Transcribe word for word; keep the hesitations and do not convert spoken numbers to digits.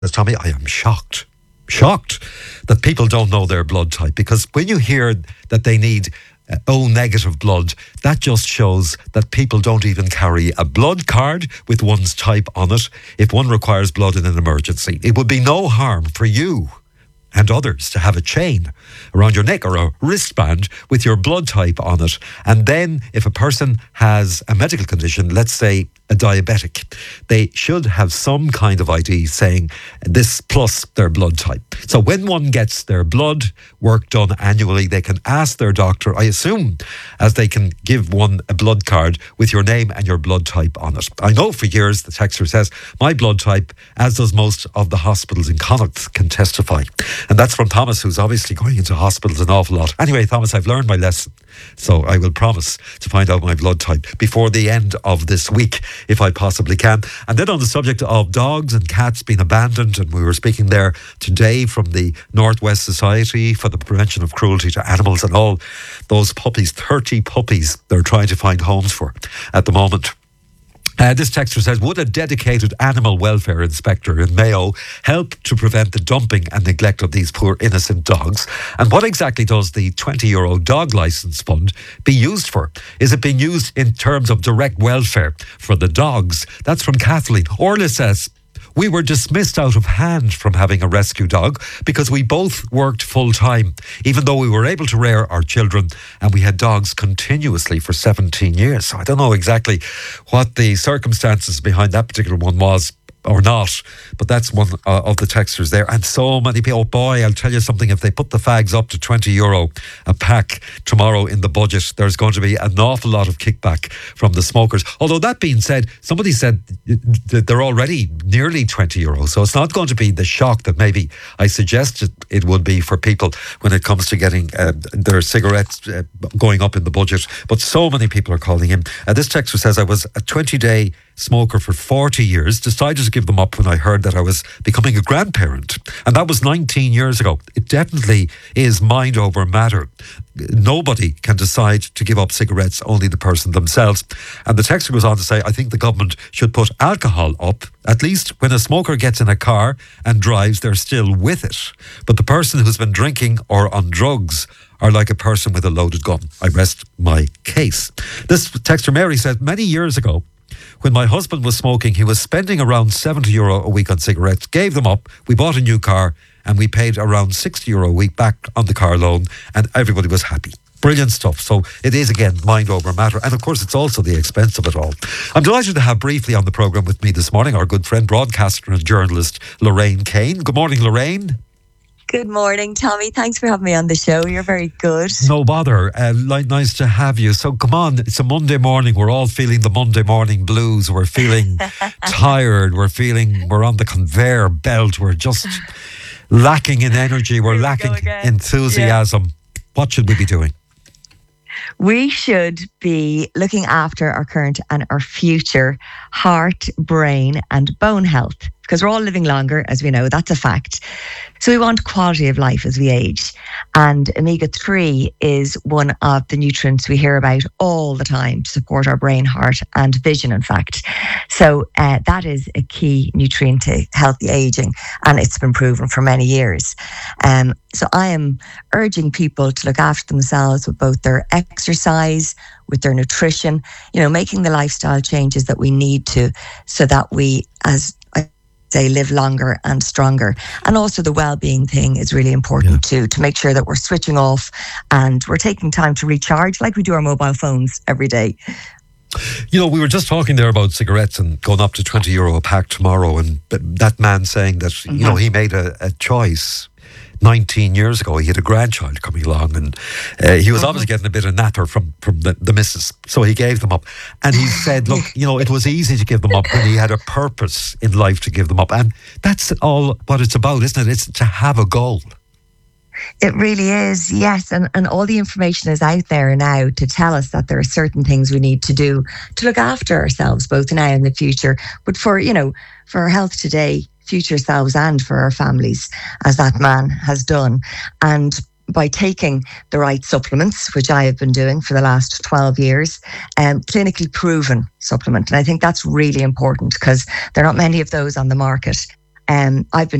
As Tommy, I am shocked, shocked that people don't know their blood type, because when you hear that they need uh, O negative blood, that just shows that people don't even carry a blood card with one's type on it if one requires blood in an emergency. It would be no harm for you and others to have a chain around your neck or a wristband with your blood type on it. And then if a person has a medical condition, let's say a diabetic, they should have some kind of I D saying this plus their blood type. So when one gets their blood work done annually, they can ask their doctor, I assume, as they can give one a blood card with your name and your blood type on it. I know for years, the texter says, my blood type, as does most of the hospitals in Connacht, can testify. And that's from Thomas, who's obviously going into hospitals an awful lot. Anyway, Thomas, I've learned my lesson. So I will promise to find out my blood type before the end of this week, if I possibly can. And then on the subject of dogs and cats being abandoned, and we were speaking there today from the Northwest Society for the Prevention of Cruelty to Animals, and all those puppies, thirty puppies they're trying to find homes for at the moment. Uh, this texter says, would a dedicated animal welfare inspector in Mayo help to prevent the dumping and neglect of these poor innocent dogs? And what exactly does the twenty euro dog licence fund be used for? Is it being used in terms of direct welfare for the dogs? That's from Kathleen. Orla says, we were dismissed out of hand from having a rescue dog because we both worked full time, even though we were able to rear our children, and we had dogs continuously for seventeen years. So I don't know exactly what the circumstances behind that particular one was or not, but that's one uh, of the texters there. And so many people, oh boy, I'll tell you something, if they put the fags up to twenty euro a pack tomorrow in the budget, there's going to be an awful lot of kickback from the smokers. Although that being said, somebody said that they're already nearly twenty euro, so it's not going to be the shock that maybe I suggested it would be for people when it comes to getting uh, their cigarettes uh, going up in the budget. But so many people are calling in. Uh, this texter says, I was a twenty day smoker for forty years, decided to give them up when I heard that I was becoming a grandparent, and that was nineteen years ago. It definitely is mind over matter. Nobody can decide to give up cigarettes, only the person themselves. And the texter goes on to say, I think the government should put alcohol up. At least when a smoker gets in a car and drives, they're still with it. But the person who's been drinking or on drugs are like a person with a loaded gun. I rest my case. This texter Mary said, many years ago, when my husband was smoking, he was spending around seventy euro a week on cigarettes, gave them up, we bought a new car, and we paid around sixty euro a week back on the car loan, and everybody was happy. Brilliant stuff. So it is, again, mind over matter. And of course, it's also the expense of it all. I'm delighted to have briefly on the programme with me this morning our good friend, broadcaster and journalist Lorraine Kane. Good morning, Lorraine. Good morning, Tommy. Thanks for having me on the show. You're very good. No bother. Uh, like, nice to have you. So come on, it's a Monday morning. We're all feeling the Monday morning blues. We're feeling tired. We're feeling we're on the conveyor belt. We're just lacking in energy. We're Here lacking we enthusiasm. Yeah. What should we be doing? We should be looking after our current and our future heart, brain and bone health, because we're all living longer, as we know. That's a fact. So we want quality of life as we age. And omega three is one of the nutrients we hear about all the time to support our brain, heart and vision, in fact. So uh, that is a key nutrient to healthy aging, and it's been proven for many years. Um, so I am urging people to look after themselves with both their exercise, with their nutrition, you know, making the lifestyle changes that we need to, so that we, as they live longer and stronger. And also the well-being thing is really important yeah. too, to make sure that we're switching off and we're taking time to recharge like we do our mobile phones every day. You know, we were just talking there about cigarettes and going up to twenty euro a pack tomorrow, and that man saying that, mm-hmm. you know, he made a, a choice nineteen years ago. He had a grandchild coming along, and uh, he was obviously getting a bit of natter from, from the, the missus, so he gave them up. And he said, look, you know, it was easy to give them up when he had a purpose in life to give them up. And that's all what it's about, isn't it? It's to have a goal. It really is, yes. And, and all the information is out there now to tell us that there are certain things we need to do to look after ourselves, both now and in the future. But for, you know, for our health today, future selves, and for our families, as that man has done. And by taking the right supplements, which I have been doing for the last twelve years, um, clinically proven supplement. And I think that's really important, because there are not many of those on the market. Um, I've been